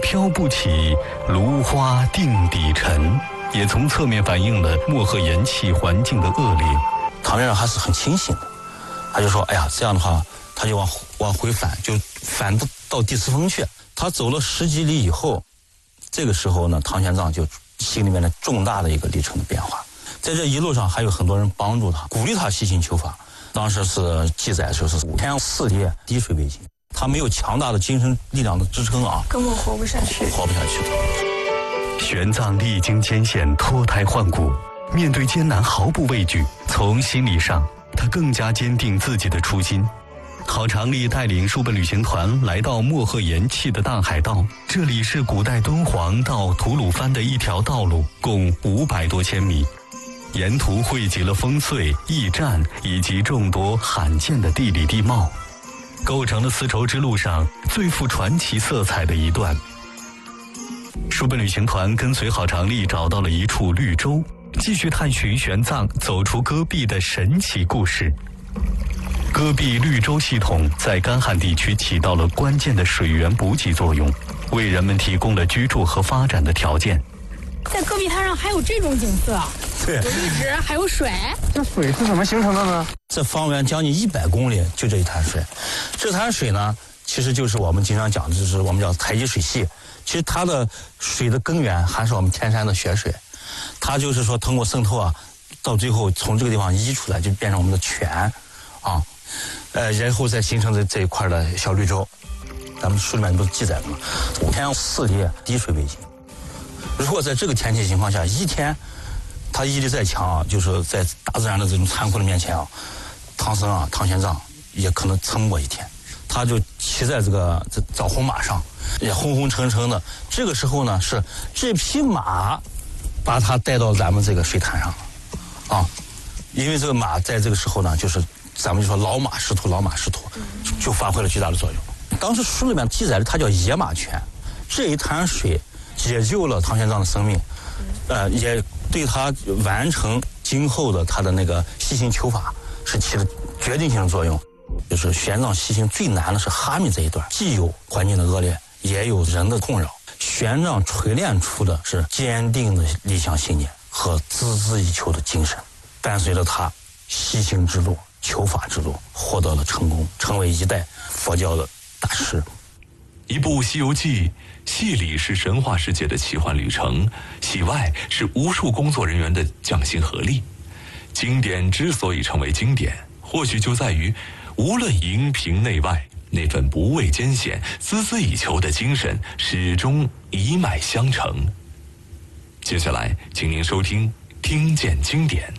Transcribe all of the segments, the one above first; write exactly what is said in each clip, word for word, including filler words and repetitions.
飘不起，芦花定底沉，也从侧面反映了漠河盐气环境的恶劣。 唐先生还是很清醒的，他就说：“哎呀，这样的话，他就往往回返，就返到到第四峰去。他走了十几里以后，这个时候呢，唐玄奘就心里面的重大的一个历程的变化。在这一路上，还有很多人帮助他，鼓励他细心求法。当时是记载说是五天四夜滴水未进，他没有强大的精神力量的支撑啊， 根本活不下去， 活不下去的。 玄奘历经艰险，脱胎换骨。”面对艰难毫不畏惧，从心理上，他更加坚定自己的初心。郝长丽带领书本旅行团来到漠河盐气的大海道，这里是古代敦煌到吐鲁番的一条道路，共五百多千米，沿途汇集了烽燧、驿站以及众多罕见的地理地貌，构成了丝绸之路上最富传奇色彩的一段。书本旅行团跟随郝长丽找到了一处绿洲，继续探寻玄奘走出戈壁的神奇故事。戈壁绿洲系统在干旱地区起到了关键的水源补给作用，为人们提供了居住和发展的条件。 在戈壁滩上还有这种景色， 对， 有绿植，还有水。 这水是怎么形成的呢？ 这方圆将近一百公里就这一滩水，这滩水呢，其实就是我们经常讲的，就是我们叫台积水系。其实它的水的根源还是我们天山的雪水，它就是说通过渗透啊，到最后从这个地方溢出来，就变成我们的泉，啊，呃，然后再形成这这一块的小绿洲。咱们书里面不是记载的吗？五天四夜滴水未进。如果在这个天气情况下，一天它毅力再强啊，就是在大自然的这种残酷的面前啊，唐僧啊，唐玄奘也可能撑不过一天。他就骑在这个这枣红马上，也红红橙橙的。这个时候呢，是这匹马把他带到咱们这个水滩上了，啊，因为这个马在这个时候呢，就是咱们就说老马识途，老马识途，就发挥了巨大的作用。当时书里面记载的，它叫野马泉，这一滩水解救了唐玄奘的生命，呃，也对他完成今后的他的那个细心求法是起了决定性的作用。就是玄奘西行最难的是哈密这一段，既有环境的恶劣，也有人的困扰。玄奘锤炼出的是坚定的理想信念和孜孜以求的精神，伴随着他西行之路、求法之路获得了成功，成为一代佛教的大师。 一部《西游记》，戏里是神话世界的奇幻旅程，戏外是无数工作人员的匠心合力。经典之所以成为经典，或许就在于无论荧屏内外，那份不畏艰险、孜孜以求的精神始终一脉相承。接下来，请您收听《听见经典》。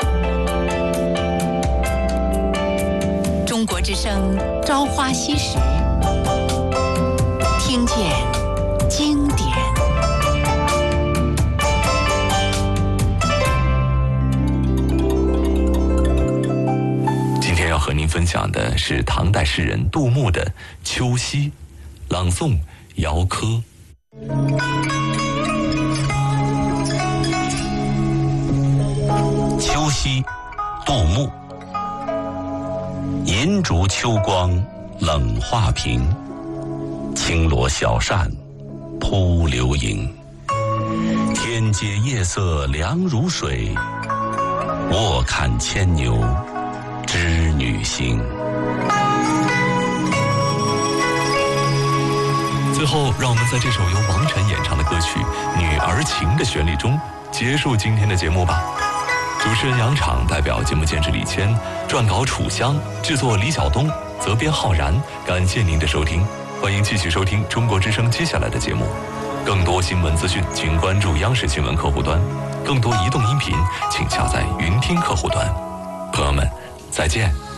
中国之声《朝花夕拾》，听见经典。 今天要和您分享的是唐代诗人杜牧的《秋夕》，朗诵姚科。 秋夕，杜牧。银烛秋光冷画屏，轻罗小扇扑流萤。天阶夜色凉如水，卧看牵牛织女星。 最后，让我们在这首由王晨演唱的歌曲《女儿情》的旋律中结束今天的节目吧。主持人杨昶代表节目监制李谦，撰稿楚香，制作李晓东，责编浩然。感谢您的收听，欢迎继续收听中国之声接下来的节目。更多新闻资讯，请关注央视新闻客户端；更多移动音频，请下载云听客户端。朋友们，再见。